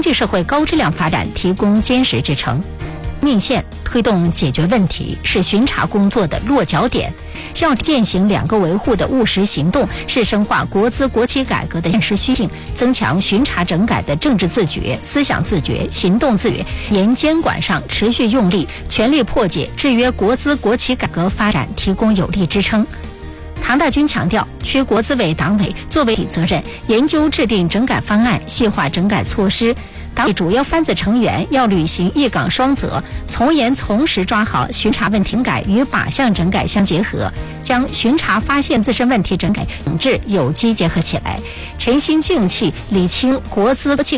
济社会高质量发展提供坚实支撑。命线推动解决问题是巡查工作的落脚点，要践行两个维护的务实行动，是深化国资国企改革的现实需性，增强巡查整改的政治自觉、思想自觉、行动自觉，沿监管上持续用力，全力破解制约国资国企改革发展提供有力支撑。唐大军强调，区国资委党委作为责任，研究制定整改方案，细化整改措施。党委主要班子成员要履行一岗双责，从严从实抓好巡查问题整改与靶向整改相结合，将巡查发现自身问题整改本质有机结合起来，沉心静气理清国资国企